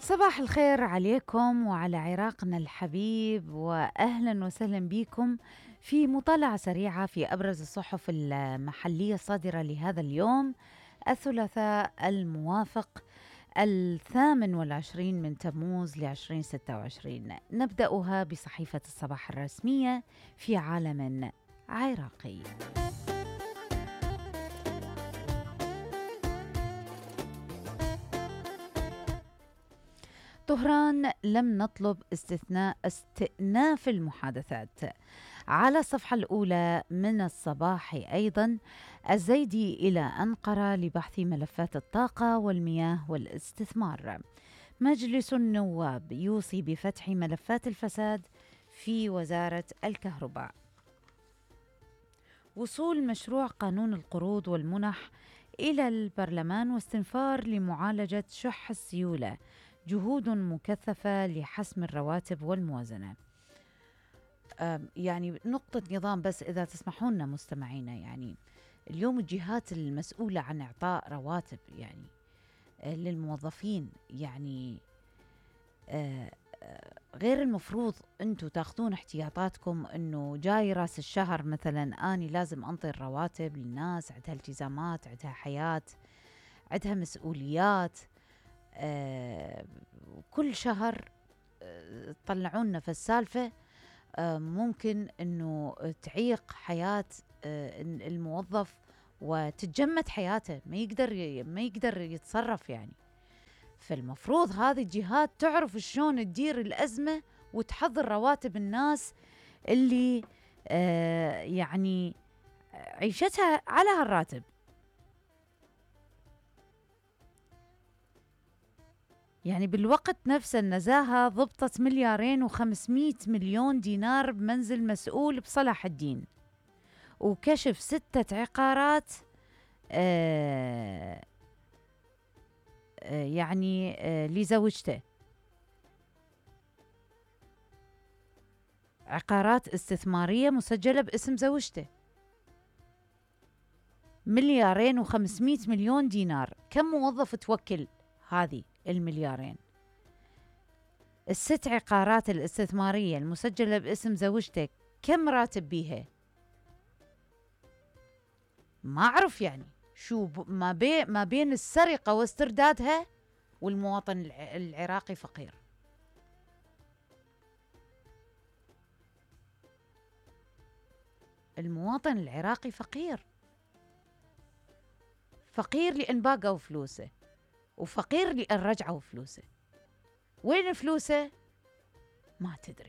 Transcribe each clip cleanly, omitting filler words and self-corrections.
صباح الخير عليكم وعلى عراقنا الحبيب، وأهلا وسهلا بكم في مطالعة سريعة في أبرز الصحف المحلية الصادرة لهذا اليوم الثلاثاء الموافق 28 من تموز 2026. نبدأها بصحيفة الصباح الرسمية في عالم عراقي. طهران لم نطلب استئناف المحادثات. على الصفحة الأولى من الصباح أيضا الزيدي إلى أنقرة لبحث ملفات الطاقة والمياه والاستثمار. مجلس النواب يوصي بفتح ملفات الفساد في وزارة الكهرباء. وصول مشروع قانون القروض والمنح إلى البرلمان واستنفار لمعالجة شح السيولة. جهود مكثفة لحسم الرواتب والموازنة. يعني نقطة نظام بس إذا تسمحون مستمعينا، يعني اليوم الجهات المسؤولة عن إعطاء رواتب يعني للموظفين، يعني غير المفروض أنتوا تاخذون احتياطاتكم أنه جاي راس الشهر مثلا أني لازم أنطي الرواتب للناس، عندها التزامات، عندها حياة، عندها مسؤوليات. كل شهر تطلعونا في السالفة ممكن أنه تعيق حياة الموظف وتتجمد حياته، ما يقدر يتصرف يعني. فالمفروض هذه الجهات تعرف شلون تدير الأزمة وتحضر رواتب الناس اللي يعني عيشتها على هالراتب. يعني بالوقت نفسه النزاهة ضبطت 2,500,000,000 دينار بمنزل مسؤول بصلاح الدين، وكشف 6 عقارات يعني لزوجته، عقارات استثمارية مسجلة باسم زوجته. 2,500,000,000 دينار. كم موظف توكل هذه المليارين؟ ال6 عقارات الاستثمارية المسجلة باسم زوجتك كم راتب بيها؟ ما أعرف يعني شو ما بين السرقة واستردادها والمواطن العراقي فقير. المواطن العراقي فقير لأن باقوا فلوسه، وفقير لأن رجعوا فلوسه. وين فلوسه؟ ما تدري.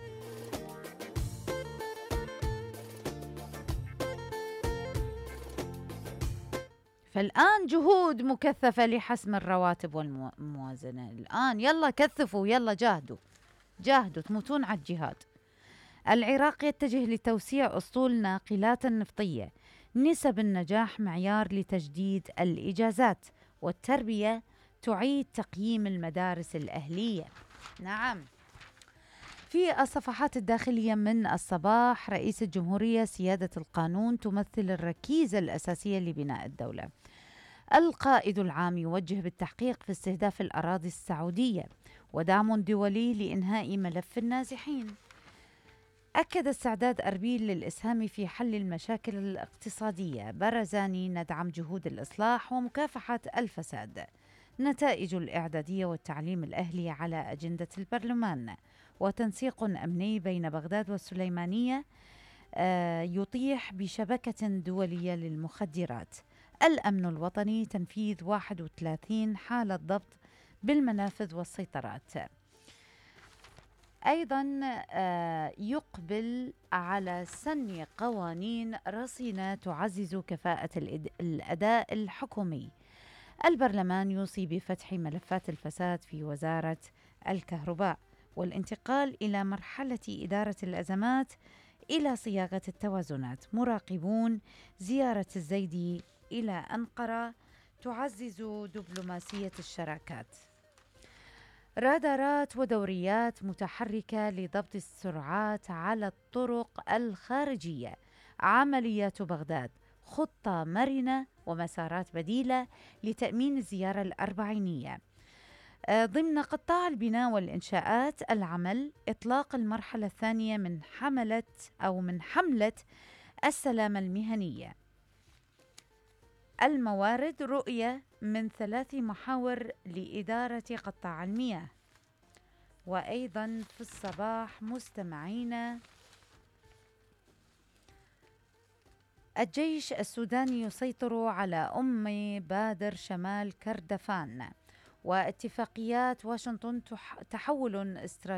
فالآن جهود مكثفة لحسم الرواتب والموازنة. الآن يلا كثفوا، يلا جاهدوا تموتون على الجهاد. العراق يتجه لتوسيع أسطول ناقلات نفطية. نسب النجاح معيار لتجديد الإجازات. والتربية تعيد تقييم المدارس الأهلية. نعم. في الصفحات الداخلية من الصباح، رئيس الجمهورية سيادة القانون تمثل الركيزة الأساسية لبناء الدولة. القائد العام يوجه بالتحقيق في استهداف الأراضي السعودية. ودعم دولي لإنهاء ملف النازحين. أكد استعداد أربيل للإسهام في حل المشاكل الاقتصادية. برزاني ندعم جهود الإصلاح ومكافحة الفساد. نتائج الإعدادية والتعليم الأهلي على أجندة البرلمان. وتنسيق أمني بين بغداد والسليمانية يطيح بشبكة دولية للمخدرات. الأمن الوطني تنفيذ 31 حالة ضبط بالمنافذ والسيطرات. أيضا يقبل على سن قوانين رصينة تعزز كفاءة الأداء الحكومي. البرلمان يوصي بفتح ملفات الفساد في وزارة الكهرباء والانتقال إلى مرحلة إدارة الأزمات إلى صياغة التوازنات. مراقبون زيارة الزيدي إلى أنقرة تعزز دبلوماسية الشراكات. رادارات ودوريات متحركة لضبط السرعات على الطرق الخارجية. عمليات بغداد خطة مرنة ومسارات بديلة لتأمين الزيارة الأربعينية. ضمن قطاع البناء والإنشاءات العمل إطلاق المرحلة الثانية من حملة السلامة المهنية. الموارد رؤية من 3 محاور لإدارة قطاع المياه. وأيضا في الصباح مستمعينا، الجيش السوداني يسيطر على بادر شمال كردفان، واتفاقيات واشنطن تحول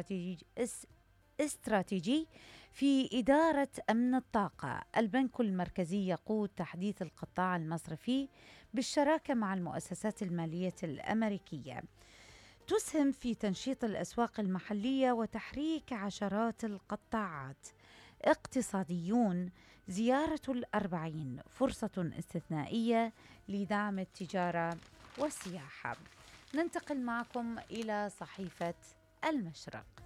استراتيجي في إدارة أمن الطاقة. البنك المركزي يقود تحديث القطاع المصرفي بالشراكة مع المؤسسات المالية الأمريكية، تسهم في تنشيط الأسواق المحلية وتحريك عشرات القطاعات. اقتصاديون، زيارة ال40 فرصة استثنائية لدعم التجارة والسياحة. ننتقل معكم إلى صحيفة المشرق.